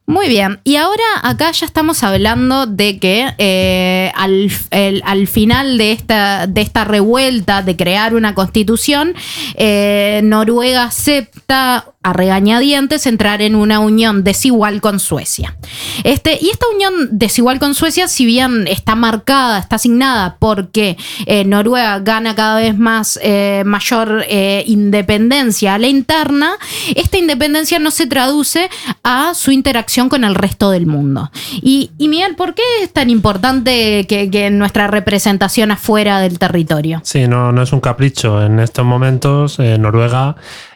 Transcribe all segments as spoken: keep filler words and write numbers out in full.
Muy bien, y ahora acá ya estamos hablando de que eh, al, el, al final de esta, de esta revuelta de crear una constitución, eh, Noruega acepta a regañadientes entrar en una unión desigual con Suecia. Este, y esta unión desigual con Suecia, si bien está marcada, está asignada porque eh, Noruega gana cada vez más eh, mayor eh, independencia a la interna, esta independencia no se traduce a su interacción con el resto del mundo. Y, y Miguel, ¿por qué es tan importante que, que nuestra representación afuera del territorio? Sí, no, no es un capricho. En estos momentos eh, Noruega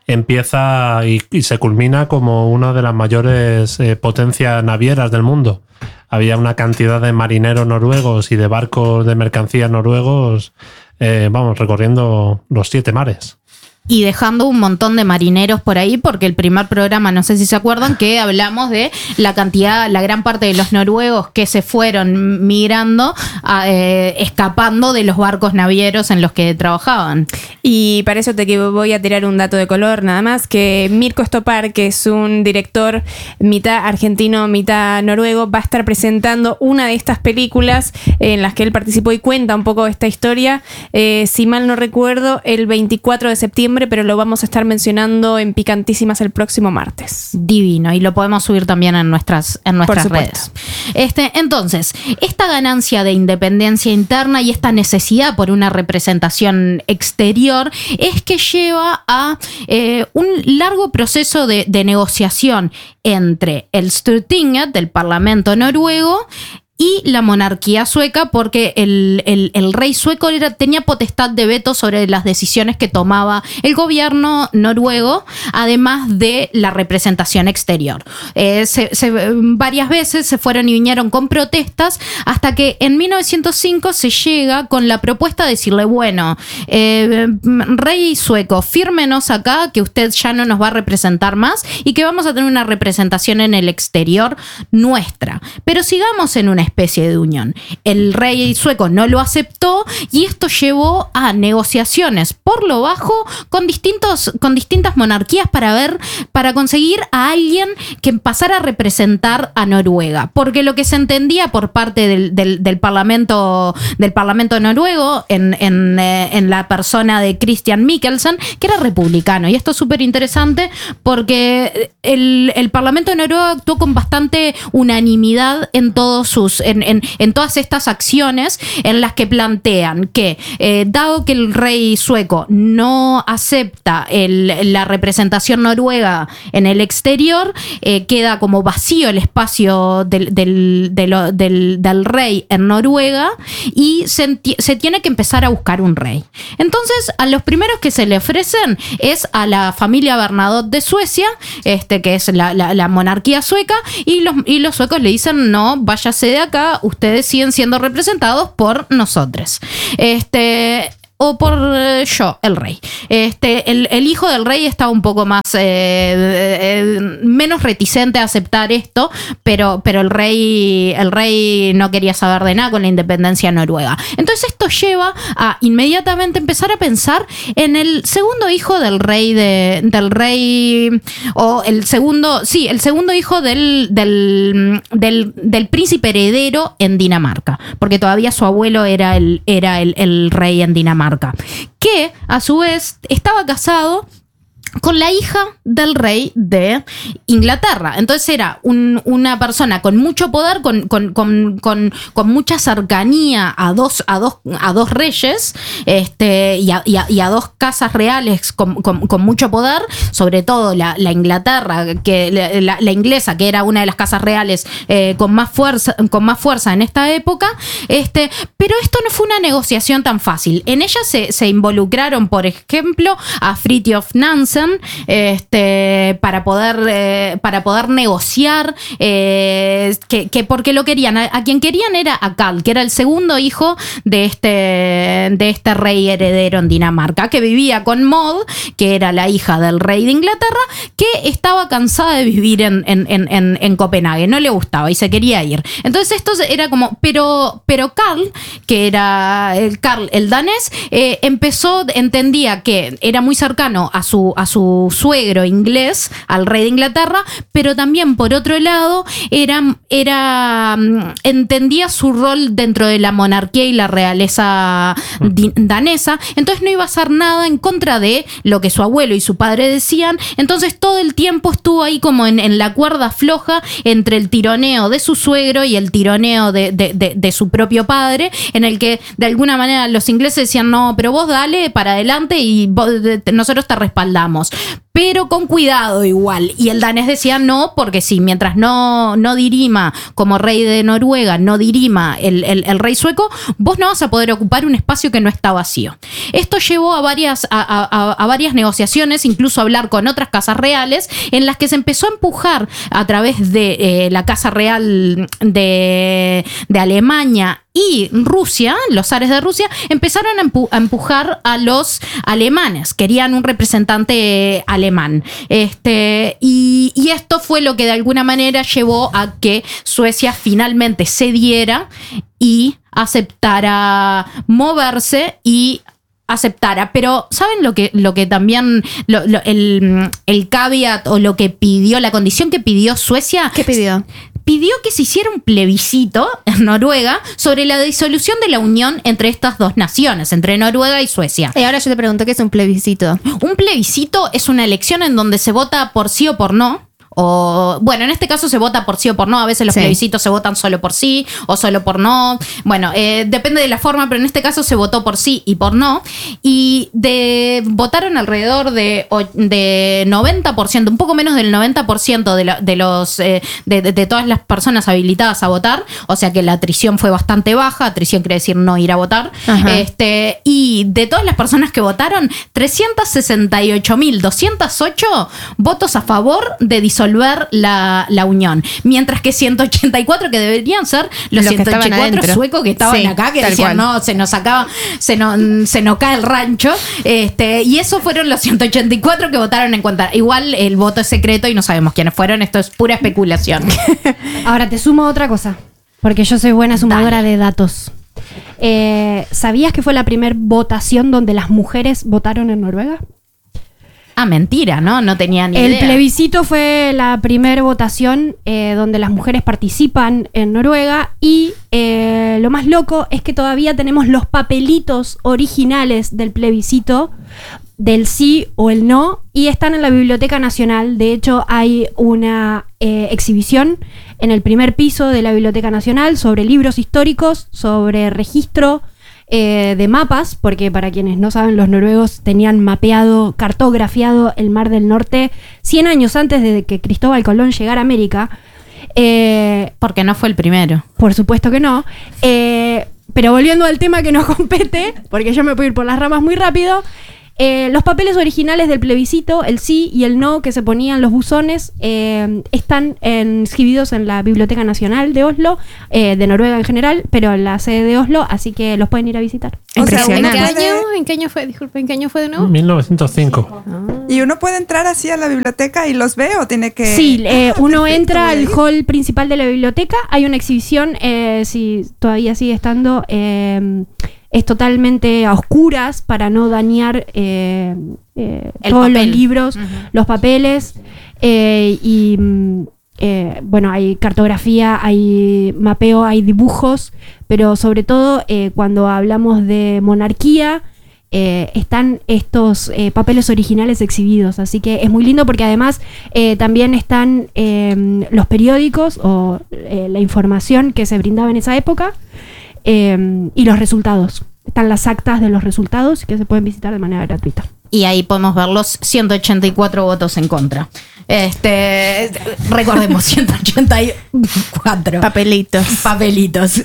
empieza y, y se culmina como una de las mayores eh, potencias navieras del mundo. Había una cantidad de marineros noruegos y de barcos de mercancías noruegos, eh, vamos, recorriendo los siete mares. Y dejando un montón de marineros por ahí, porque el primer programa, no sé si se acuerdan, que hablamos de la cantidad, la gran parte de los noruegos que se fueron migrando, a, eh, escapando de los barcos navieros en los que trabajaban. Y para eso te voy a tirar un dato de color, nada más, que Mirko Stoppard, que es un director mitad argentino, mitad noruego, va a estar presentando una de estas películas en las que él participó y cuenta un poco esta historia, eh, si mal no recuerdo, el veinticuatro de septiembre, pero lo vamos a estar mencionando en Picantísimas el próximo martes. Divino, y lo podemos subir también en nuestras, en nuestras redes. Este, entonces, esta ganancia de independencia interna y esta necesidad por una representación exterior es que lleva a eh, un largo proceso de, de negociación entre el Stortinget, del Parlamento noruego, y la monarquía sueca, porque el, el, el rey sueco era, tenía potestad de veto sobre las decisiones que tomaba el gobierno noruego, además de la representación exterior. Eh, se, se, varias veces se fueron y vinieron con protestas hasta que en mil novecientos cinco se llega con la propuesta de decirle, bueno, eh, rey sueco, fírmenos acá que usted ya no nos va a representar más y que vamos a tener una representación en el exterior nuestra, pero sigamos en una especie de unión. El rey sueco no lo aceptó y esto llevó a negociaciones por lo bajo con distintos, con distintas monarquías para ver, para conseguir a alguien que pasara a representar a Noruega, porque lo que se entendía por parte del, del, del parlamento, del parlamento noruego en, en, eh, en la persona de Christian Michelsen, que era republicano, y esto es súper interesante porque el, el parlamento noruego actuó con bastante unanimidad en todos sus En, en, en todas estas acciones en las que plantean que eh, dado que el rey sueco no acepta el, la representación noruega en el exterior, eh, queda como vacío el espacio del, del, del, del, del rey en Noruega y se, se tiene que empezar a buscar un rey. Entonces a los primeros que se le ofrecen es a la familia Bernadotte de Suecia, este, que es la, la, la monarquía sueca, y los, y los suecos le dicen no, váyase de acá, ustedes siguen siendo representados por nosotros. Este... o por eh, yo, el rey. Este, el, el hijo del rey estaba un poco más eh, eh, menos reticente a aceptar esto, pero, pero el rey, el rey no quería saber de nada con la independencia noruega. Entonces esto lleva a inmediatamente empezar a pensar en el segundo hijo del rey de, del rey, o el segundo, sí, el segundo hijo del, del, del, del príncipe heredero en Dinamarca, porque todavía su abuelo era el, era el, el rey en Dinamarca, que a su vez estaba casado con la hija del rey de Inglaterra. Entonces era un, una persona con mucho poder, con, con, con, con, con mucha cercanía a dos, a dos, a dos reyes, este, y, a, y, a, y a dos casas reales con, con, con mucho poder, sobre todo la, la Inglaterra, que la, la inglesa, que era una de las casas reales eh, con más fuerza, con más fuerza en esta época. Este, pero esto no fue una negociación tan fácil. En ella se, se involucraron, por ejemplo, a Fridtjof Nansen, Este, para poder eh, para poder negociar eh, que, que porque lo querían a, a quien querían era a Karl, que era el segundo hijo de este de este rey heredero en Dinamarca, que vivía con Maud, que era la hija del rey de Inglaterra, que estaba cansada de vivir en, en, en, en Copenhague, no le gustaba y se quería ir. Entonces esto era como, pero pero Karl, que era el Karl el danés, eh, empezó, entendía que era muy cercano a su a su su suegro inglés, al rey de Inglaterra, pero también por otro lado era, era entendía su rol dentro de la monarquía y la realeza danesa, entonces no iba a hacer nada en contra de lo que su abuelo y su padre decían, entonces todo el tiempo estuvo ahí como en, en la cuerda floja entre el tironeo de su suegro y el tironeo de, de, de, de su propio padre, en el que de alguna manera los ingleses decían, no, pero vos dale para adelante y vos, nosotros te respaldamos, pero con cuidado igual. Y el danés decía no, porque sí, mientras no, no dirima como rey de Noruega, no dirima el, el, el rey sueco, vos no vas a poder ocupar un espacio que no está vacío. Esto llevó a varias, a, a, a varias negociaciones, incluso a hablar con otras casas reales, en las que se empezó a empujar a través de eh, la Casa Real de, de Alemania y Rusia, los zares de Rusia, empezaron a, empu- a empujar a los alemanes. Querían un representante alemán. Este, y, y esto fue lo que de alguna manera llevó a que Suecia finalmente cediera y aceptara moverse y aceptara. Pero ¿saben lo que, lo que también lo, lo, el, el caveat o lo que pidió, la condición que pidió Suecia? ¿Qué pidió? Pidió que se hiciera un plebiscito en Noruega sobre la disolución de la unión entre estas dos naciones, entre Noruega y Suecia. Y ahora yo te pregunto, ¿qué es un plebiscito? Un plebiscito es una elección en donde se vota por sí o por no. O, bueno, en este caso se vota por sí o por no. A veces los sí. plebiscitos se votan solo por sí o solo por no. Bueno, eh, depende de la forma, pero en este caso se votó por sí y por no. Y de votaron alrededor de, de noventa por ciento, un poco menos del noventa por ciento de, la, de, los, eh, de, de, de todas las personas habilitadas a votar. O sea que la atrición fue bastante baja. Atrición quiere decir no ir a votar. Este, y de todas las personas que votaron, trescientos sesenta y ocho mil doscientos ocho votos a favor de disolver La, la unión, mientras que ciento ochenta y cuatro que deberían ser los, los ciento ochenta y cuatro suecos que estaban sí, acá, que decían, cual. no, se nos acaba, se nos, se nos cae el rancho, este, y esos fueron los ciento ochenta y cuatro que votaron en contra. Igual el voto es secreto y no sabemos quiénes fueron, esto es pura especulación. Ahora te sumo otra cosa, porque yo soy buena sumadora Dale. de datos. Eh, ¿Sabías que fue la primera votación donde las mujeres votaron en Noruega? Ah, mentira, ¿no? No tenía ni el idea. El plebiscito fue la primera votación eh, donde las mujeres participan en Noruega y eh, lo más loco es que todavía tenemos los papelitos originales del plebiscito, del sí o el no, y están en la Biblioteca Nacional. De hecho, hay una eh, exhibición en el primer piso de la Biblioteca Nacional sobre libros históricos, sobre registro Eh, de mapas, porque para quienes no saben, los noruegos tenían mapeado, cartografiado el Mar del Norte cien años antes de que Cristóbal Colón llegara a América. Eh, porque no fue el primero. Por supuesto que no. Eh, pero volviendo al tema que nos compete, porque yo me puedo ir por las ramas muy rápido, eh, los papeles originales del plebiscito, el sí y el no que se ponían los buzones, eh, están inscribidos en la Biblioteca Nacional de Oslo, eh, de Noruega en general, pero en la sede de Oslo, así que los pueden ir a visitar. O sea, ¿en qué año? ¿En qué año fue? Disculpe, ¿en qué año fue de nuevo? mil novecientos cinco. Ah. ¿Y uno puede entrar así a la biblioteca y los ve o tiene que...? Sí, eh, uno entra al hall principal de la biblioteca, hay una exhibición, eh, si todavía sigue estando... Eh, es totalmente a oscuras para no dañar eh, eh, todos papel. los libros, uh-huh. los papeles, eh, y eh, bueno, hay cartografía, hay mapeo, hay dibujos, pero sobre todo eh, cuando hablamos de monarquía, eh, están estos eh, papeles originales exhibidos, así que es muy lindo porque además eh, también están eh, los periódicos o eh, la información que se brindaba en esa época. Eh, y los resultados. Están las actas de los resultados que se pueden visitar de manera gratuita. Y ahí podemos ver los ciento ochenta y cuatro votos en contra. Este, recordemos, ciento ochenta y cuatro. Papelitos. Papelitos.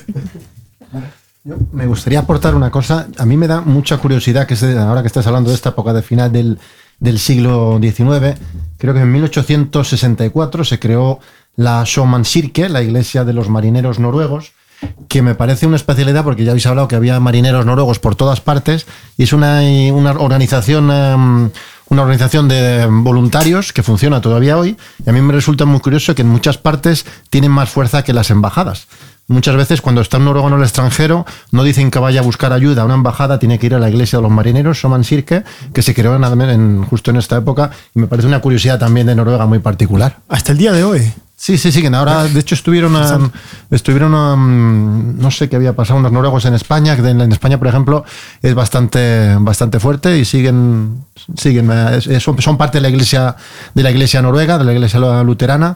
Yo me gustaría aportar una cosa. A mí me da mucha curiosidad, que se, ahora que estás hablando de esta época de final del, del siglo diecinueve, creo que en mil ochocientos sesenta y cuatro se creó la Sjömanskirke, la iglesia de los marineros noruegos, que me parece una especialidad porque ya habéis hablado que había marineros noruegos por todas partes y es una, una organización um, una organización de voluntarios que funciona todavía hoy y a mí me resulta muy curioso que en muchas partes tienen más fuerza que las embajadas. Muchas veces cuando está un noruego en el extranjero no dicen que vaya a buscar ayuda a una embajada, tiene que ir a la iglesia de los marineros, Somansirke, que se creó en, en, justo en esta época, y me parece una curiosidad también de Noruega muy particular. Hasta el día de hoy. Sí, sí, sí, que ahora de hecho estuvieron, um, estuvieron um, no sé qué había pasado, unos noruegos en España, que en España, por ejemplo, es bastante, bastante fuerte y siguen, siguen es, son, son parte de la iglesia, de la iglesia noruega, de la iglesia luterana,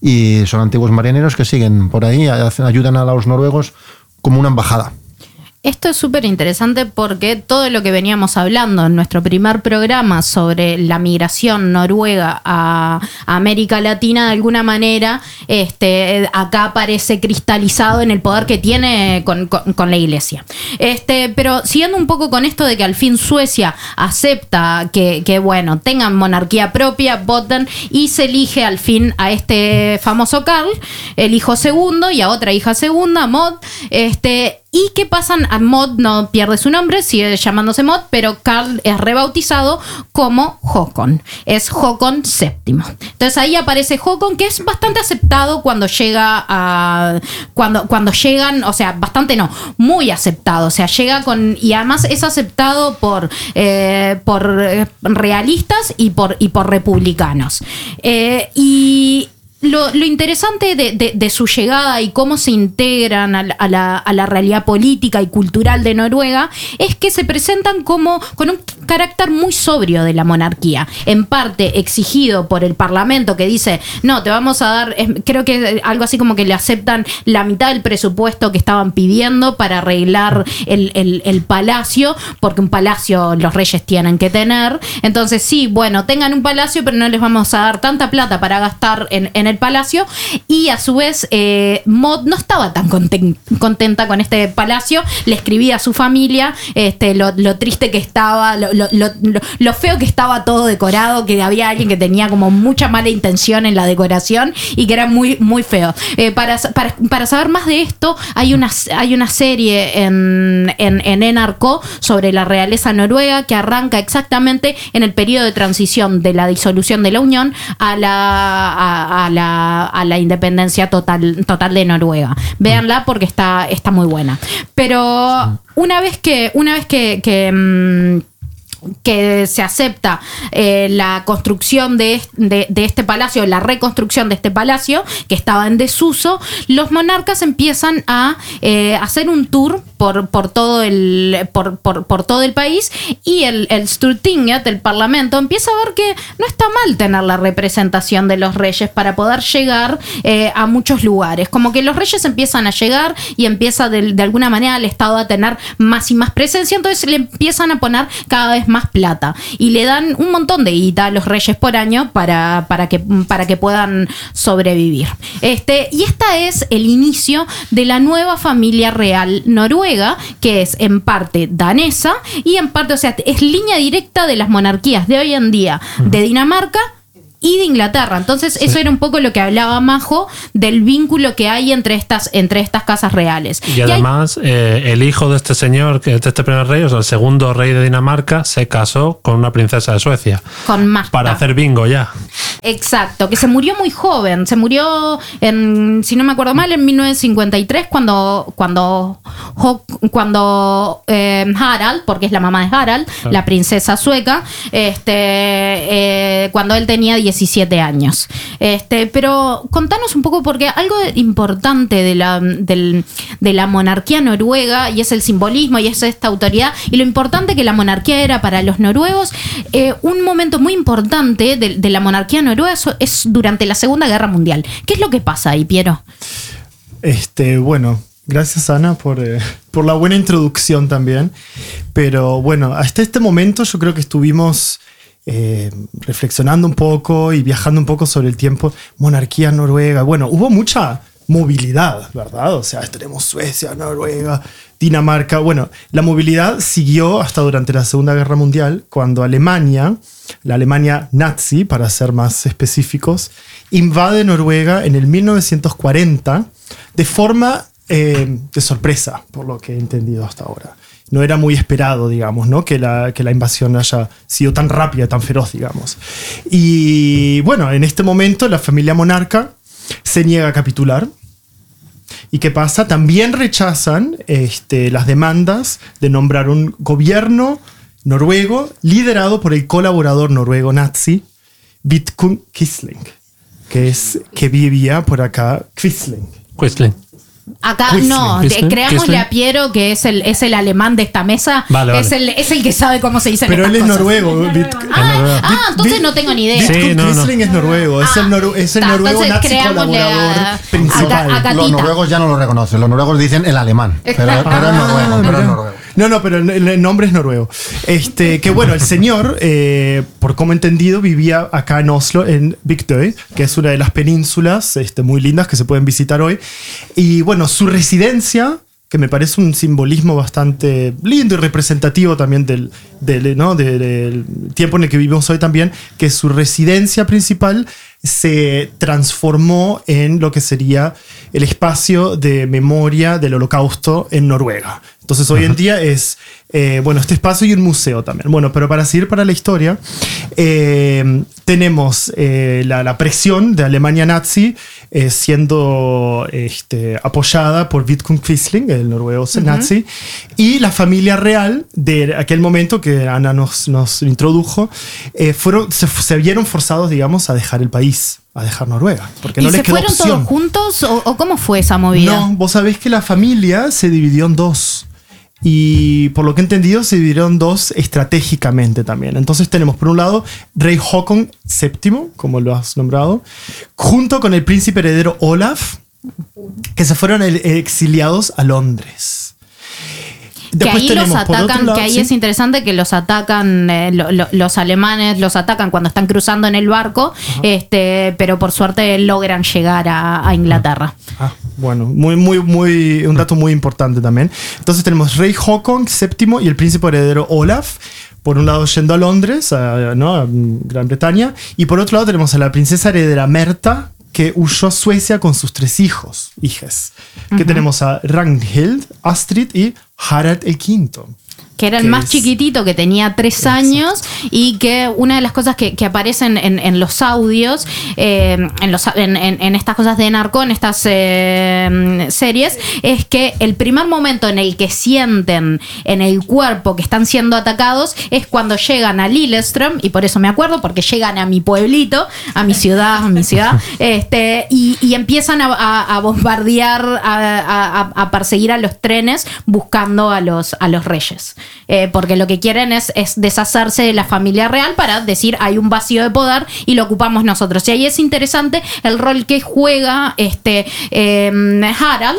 y son antiguos marineros que siguen por ahí, ayudan a los noruegos como una embajada. Esto es súper interesante porque todo lo que veníamos hablando en nuestro primer programa sobre la migración noruega a América Latina, de alguna manera, este, acá aparece cristalizado en el poder que tiene con, con, con la iglesia. Este, pero siguiendo un poco con esto de que al fin Suecia acepta que, que bueno, tengan monarquía propia, votan, y se elige al fin a este famoso Carl, el hijo segundo, y a otra hija segunda, Maud, este... ¿Y qué pasa? Maud no pierde su nombre, sigue llamándose Maud, pero Carl es rebautizado como Håkon. Es Håkon séptimo. Entonces ahí aparece Håkon, que es bastante aceptado cuando llega a... Cuando, cuando llegan, o sea, bastante no, muy aceptado. O sea, llega con... Y además es aceptado por, eh, por realistas y por, y por republicanos. Eh, y... Lo, lo interesante de, de, de su llegada y cómo se integran a la, a, la, a la realidad política y cultural de Noruega es que se presentan como con un carácter muy sobrio de la monarquía, en parte exigido por el parlamento, que dice, no, te vamos a dar, creo que algo así como que le aceptan la mitad del presupuesto que estaban pidiendo para arreglar el, el, el palacio, porque un palacio los reyes tienen que tener. Entonces sí, bueno, tengan un palacio, pero no les vamos a dar tanta plata para gastar en, en el palacio. Y a su vez eh, Maud no estaba tan conten- contenta con este palacio, le escribía a su familia este, lo, lo triste que estaba, lo, lo, lo, lo feo que estaba todo decorado, que había alguien que tenía como mucha mala intención en la decoración y que era muy, muy feo. Eh, para, para, para saber más de esto, hay una, hay una serie en, en, en N R K sobre la realeza noruega que arranca exactamente en el periodo de transición de la disolución de la Unión a la, a, a la a la independencia total, total de Noruega. Véanla porque está, está muy buena. Pero una vez que, una vez que, que mmm, que se acepta eh, la construcción de, de, de este palacio, la reconstrucción de este palacio que estaba en desuso, los monarcas empiezan a eh, hacer un tour por, por, todo el, por, por, por todo el país, y el, el Stortinget, el parlamento, empieza a ver que no está mal tener la representación de los reyes para poder llegar eh, a muchos lugares. Como que los reyes empiezan a llegar y empieza de, de alguna manera el Estado a tener más y más presencia, entonces le empiezan a poner cada vez más plata y le dan un montón de guita a los reyes por año para, para, que, para que puedan sobrevivir. Este, y esta es el inicio de la nueva familia real noruega, que es en parte danesa y en parte, o sea, es línea directa de las monarquías de hoy en día de Dinamarca y de Inglaterra. Entonces, sí, eso era un poco lo que hablaba Majo del vínculo que hay entre estas, entre estas casas reales. Y, y además, hay... eh, el hijo de este señor, de este primer rey, o sea, el segundo rey de Dinamarca, se casó con una princesa de Suecia. Con Marta. Para hacer bingo ya. Exacto, que se murió muy joven. Se murió, en, si no me acuerdo mal, en mil novecientos cincuenta y tres, cuando, cuando, cuando eh, Harald, porque es la mamá de Harald, claro, la princesa sueca, este, eh, cuando él tenía diecisiete años. Este, pero contanos un poco, porque algo importante de la, del, de la monarquía noruega, y es el simbolismo y es esta autoridad, y lo importante que la monarquía era para los noruegos, eh, un momento muy importante de, de la monarquía noruega es durante la Segunda Guerra Mundial. ¿Qué es lo que pasa ahí, Piero? Este, bueno, gracias, Ana, por, eh, por la buena introducción también. Pero bueno, hasta este momento yo creo que estuvimos Eh, reflexionando un poco y viajando un poco sobre el tiempo. Monarquía noruega, bueno, hubo mucha movilidad, ¿verdad? O sea, tenemos Suecia, Noruega, Dinamarca. Bueno, la movilidad siguió hasta durante la Segunda Guerra Mundial, cuando Alemania, la Alemania nazi, para ser más específicos, invade Noruega en el mil novecientos cuarenta de forma eh, de sorpresa, por lo que he entendido hasta ahora. No era muy esperado, digamos, ¿no? Que la, que la invasión haya sido tan rápida, tan feroz, digamos. Y bueno, en este momento la familia monarca se niega a capitular ¿Y qué pasa? También rechazan este, las demandas de nombrar un gobierno noruego liderado por el colaborador noruego nazi Vidkun Quisling, que, es, que vivía por acá, Quisling. Quisling. Acá Quisling. no, Quisling. creámosle Quisling. a Piero que es el, es el alemán de esta mesa. Vale, es, vale. El, es el que sabe cómo se dice. Pero él es noruego. Vit- Ah, ah, entonces Vit- no tengo ni idea. Sí, Vidkun no, no. Quisling es noruego, es el, noru- es el Ah, noruego entonces nazi creámosle colaborador a- principal. a- a- Los Gatita. noruegos ya no lo reconocen. Los noruegos dicen el alemán. Pero, pero es noruego. Pero es noruego. No, no, pero el, el nombre es noruego. Este, que bueno, el señor, eh, por como he entendido, vivía acá en Oslo, en Bygdøy, que es una de las penínsulas este, muy lindas que se pueden visitar hoy. Y bueno, su residencia, que me parece un simbolismo bastante lindo y representativo también del, del, ¿no? de- del tiempo en el que vivimos hoy también, que su residencia principal se transformó en lo que sería el espacio de memoria del Holocausto en Noruega. Entonces hoy en día es, eh, bueno, este espacio y un museo también. Bueno, pero para seguir para la historia, eh, tenemos eh, la, la presión de Alemania nazi eh, siendo este, apoyada por Vidkun Quisling, el noruego nazi, y la familia real de aquel momento que Ana nos, nos introdujo, eh, fueron, se, se vieron forzados, digamos, a dejar el país, a dejar Noruega, porque ¿Y no se les quedó fueron opción. todos juntos o, o cómo fue esa movida? No, vos sabés que la familia se dividió en dos. Y por lo que he entendido, se dividieron dos estratégicamente también. Entonces tenemos, por un lado, Rey Håkon séptimo, como lo has nombrado, junto con el príncipe heredero Olaf, que se fueron el- exiliados a Londres. Que ahí los tenemos, por otro atacan, lado, que ahí sí. es interesante que los atacan, eh, lo- lo- los alemanes los atacan cuando están cruzando en el barco, este, pero por suerte logran llegar a, a Inglaterra. Ah, bueno, muy, muy, muy, un dato muy importante también. Entonces tenemos Rey Håkon séptimo y el príncipe heredero Olaf. Por un lado yendo a Londres, a, ¿no? a Gran Bretaña, y por otro lado tenemos a la princesa heredera Märtha, que huyó a Suecia con sus tres hijos, hijas. Que tenemos a Ragnhild, Astrid y Harald el quinto. Que era el que más es- chiquitito, que tenía tres Exacto. años, y que una de las cosas que, que aparecen en, en los audios, eh, en, los, en, en- en estas cosas de narco, en estas eh, series, es que el primer momento en el que sienten en el cuerpo que están siendo atacados es cuando llegan a Lillestrøm, y por eso me acuerdo, porque llegan a mi pueblito, a mi ciudad, a mi ciudad, este, y, y empiezan a, a- a bombardear, a, a- a perseguir a los trenes buscando a los, a los reyes. Eh, porque lo que quieren es, es deshacerse de la familia real para decir hay un vacío de poder y lo ocupamos nosotros. Y ahí es interesante el rol que juega este eh, Harald,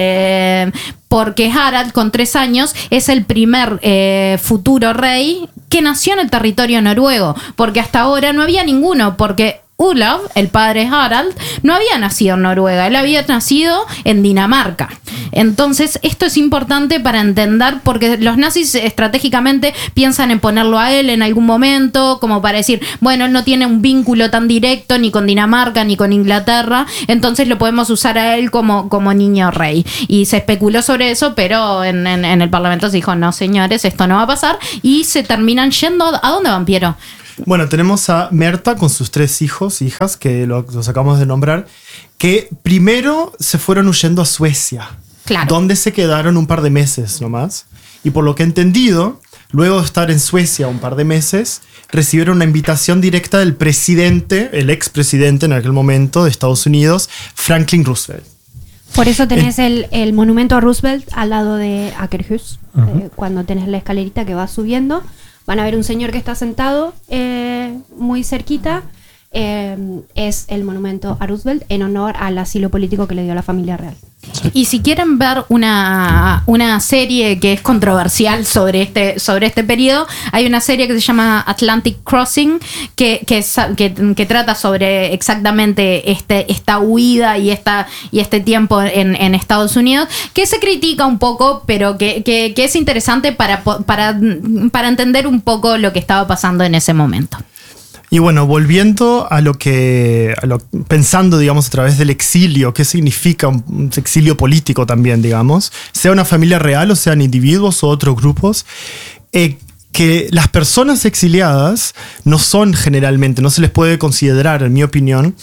eh, porque Harald con tres años es el primer eh, futuro rey que nació en el territorio noruego, porque hasta ahora no había ninguno, porque Olav, el padre Harald, no había nacido en Noruega, él había nacido en Dinamarca. Entonces, esto es importante para entender, porque los nazis estratégicamente piensan en ponerlo a él en algún momento, como para decir, bueno, él no tiene un vínculo tan directo ni con Dinamarca ni con Inglaterra, entonces lo podemos usar a él como, como niño rey. Y se especuló sobre eso, pero en, en, en el Parlamento se dijo, no señores, esto no va a pasar, y se terminan yendo. ¿A dónde van, Piero? Bueno, tenemos a Märtha con sus tres hijos, hijas, que lo- los acabamos de nombrar, que primero se fueron huyendo a Suecia, Claro. donde se quedaron un par de meses nomás. Y por lo que he entendido, luego de estar en Suecia un par de meses, recibieron una invitación directa del presidente, el expresidente en aquel momento de Estados Unidos, Franklin Roosevelt. Por eso tenés el, el monumento a Roosevelt al lado de Akerhus. Eh, cuando tenés la escalerita que va subiendo, van a ver un señor que está sentado eh, muy cerquita. Eh, es el monumento a Roosevelt en honor al asilo político que le dio a la familia real. Y si quieren ver una, una serie que es controversial sobre este, sobre este periodo, hay una serie que se llama Atlantic Crossing, que, que, sa- que, que trata sobre exactamente este, esta huida y, esta, y este tiempo en, en Estados Unidos, que se critica un poco, pero que, que, que es interesante para, po- para, para entender un poco lo que estaba pasando en ese momento. Y bueno, volviendo a lo que, a lo- pensando, digamos, a través del exilio, qué significa un, un exilio político también, digamos, sea una familia real o sean individuos o otros grupos, eh, que las personas exiliadas no son generalmente, no se les puede considerar, en mi opinión,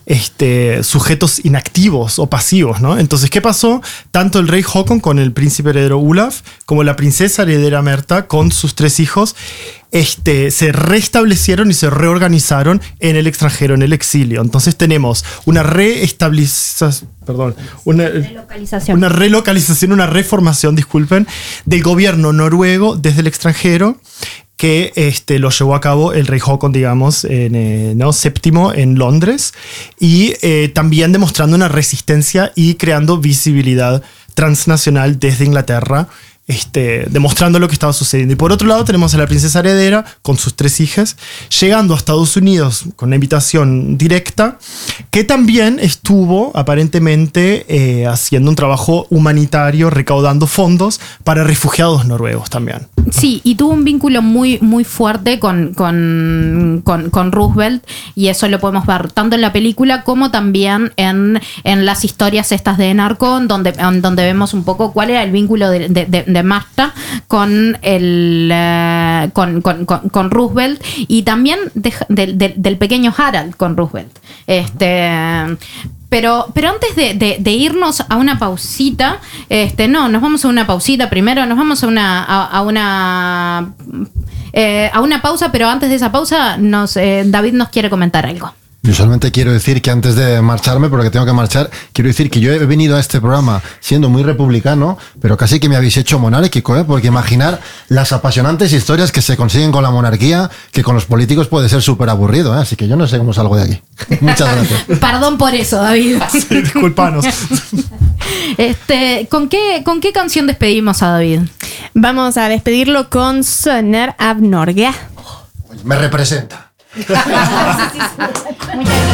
este, sujetos inactivos o pasivos, ¿no? Entonces, ¿qué pasó? Tanto el rey Håkon con el príncipe heredero Olaf, como la princesa heredera Märtha con sus tres hijos, este, se restablecieron y se reorganizaron en el extranjero, en el exilio. Entonces tenemos una reestabilización, perdón, una relocalización. una relocalización, una reformación, disculpen, del gobierno noruego desde el extranjero, que este, lo llevó a cabo el rey Håkon, digamos, en, eh, ¿no? séptimo en Londres, y eh, también demostrando una resistencia y creando visibilidad transnacional desde Inglaterra, este, demostrando lo que estaba sucediendo. Y por otro lado tenemos a la princesa heredera con sus tres hijas, llegando a Estados Unidos con una invitación directa, que también estuvo aparentemente eh, haciendo un trabajo humanitario, recaudando fondos para refugiados noruegos también. Sí, y tuvo un vínculo muy, muy fuerte con, con, con, con Roosevelt, y eso lo podemos ver tanto en la película como también en, en las historias estas de Narcon, donde, donde vemos un poco cuál era el vínculo de, de, de, de Märtha con, el, uh, con, con, con, con Roosevelt, y también de, de, de, del pequeño Harald con Roosevelt. Este... Pero, pero antes de, de, de irnos a una pausita, este, no, nos vamos a una pausita primero, nos vamos a una a, a una eh, a una pausa, pero antes de esa pausa, nos, eh, David nos quiere comentar algo. Yo solamente quiero decir que antes de marcharme, porque tengo que marchar, quiero decir que yo he venido a este programa siendo muy republicano, pero casi que me habéis hecho monárquico, ¿eh? Porque imaginar las apasionantes historias que se consiguen con la monarquía, que con los políticos puede ser súper aburrido, ¿eh? Así que yo no sé cómo salgo de aquí. Muchas gracias. Perdón por eso, David. Sí, disculpanos. Este, ¿con qué, ¿Con qué canción despedimos a David? Vamos a despedirlo con Sonar av Norge. Me representa. Muchas gracias.